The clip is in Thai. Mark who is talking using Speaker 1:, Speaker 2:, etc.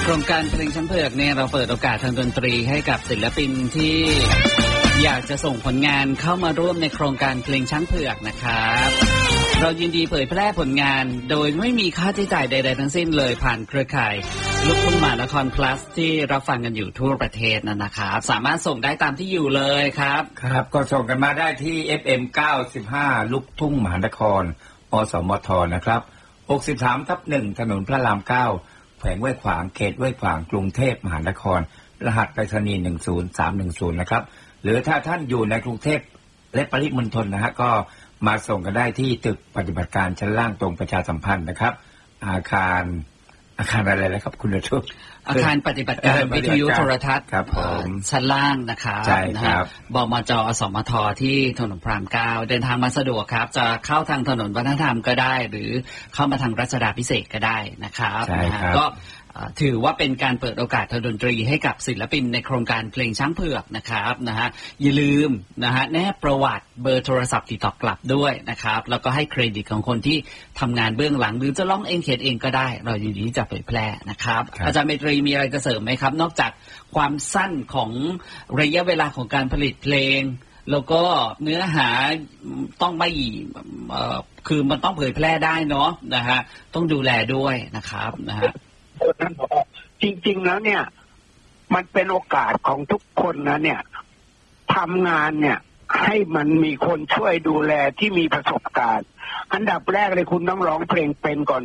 Speaker 1: โครงการเพลงช้างเผือกเนี่ยเราเปิดโอกาสทางดนตรีให้กับศิลปินที่อยากจะส่งผลงานเข้ามาร่วมในโครงการเพลงช้างเผือกนะครับเรายินดีเผยแพร่ผลงานโดยไม่มีค่าใช้จ่ายใดๆทั้งสิ้นเลยผ่านเครือข่ายลูกทุ่งมหานคร plus ที่รับฟังกันอยู่ทั่วประเทศนะครับสามารถส่งได้ตามที่อยู่เลยครับ
Speaker 2: ครับก็ส่งกันมาได้ที่ FM 95ลูกทุ่งมหานครอสมทนะครับ63/1ถนนพระราม9แขวงห้วยขวางเขตห้วยขวางกรุงเทพมหานครรหัสไปรษณีย์10310นะครับหรือถ้าท่านอยู่ในกรุงเทพและปริมณฑลนะฮะก็มาส่งกันได้ที่ตึกปฏิบัติการชั้นล่างตรงประชาสัมพันธ์นะครับอาคารอะไรนะครับคุณนทุ
Speaker 1: อาคารปฏิบัติการวิทยุโทรทัศน์ชั้นล่างนะครับ
Speaker 2: ใช่ครับ
Speaker 1: บมจ.อสมท.ที่ถนนพระราม9เดินทางมาสะดวกครับจะเข้าทางถนนวัฒนธรรมก็ได้หรือเข้ามาทางรัชดาพิเศษก็ได้นะครับก็ถือว่าเป็นการเปิดโอกาสทางดนตรีให้กับศิลปินในโครงการเพลงช้างเผือกนะครับอย่าลืมแนบประวัติเบอร์โทรศัพท์ติดต่อกลับด้วยนะครับแล้วก็ให้เครดิตของคนที่ทำงานเบื้องหลังหรือจะร้องเองเขียนเองก็ได้เรายินดีที่จะเผยแพร่นะครับอาจารย์เมตรีมีอะไรจะเสริมไหมครับนอกจากความสั้นของระยะเวลาของการผลิตเพลงแล้วก็เนื้อหาต้องไม่คือมันต้องเผยแพร่ได้เนาะต้องดูแลด้วยนะครับ
Speaker 3: จริงๆแล้วเนี่ยมันเป็นโอกาสของทุกคนนะเนี่ยทำงานเนี่ยให้มันมีคนช่วยดูแลที่มีประสบการณ์อันดับแรกเลยคุณต้องร้องเพลงเป็นก่อน